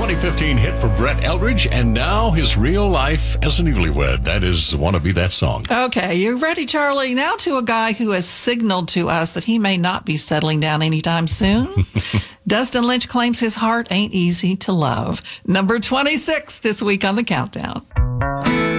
2015 hit for Brett Eldredge, and now his real life as a newlywed. That is Wanna Be That Song. Okay, you ready, Charlie? Now to a guy who has signaled to us that he may not be settling down anytime soon. Dustin Lynch claims his heart ain't easy to love. Number 26 this week on the Countdown.